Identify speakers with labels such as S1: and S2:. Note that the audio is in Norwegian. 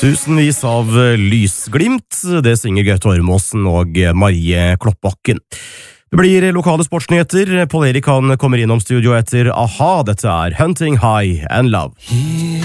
S1: Tusenvis av lysglimt, det synger Gaute Ormåsen og Marie Kloppbakken. Det blir lokale sportsnyheter. Paul Erik han kommer innom studio etter Aha, dette er Hunting High and Love.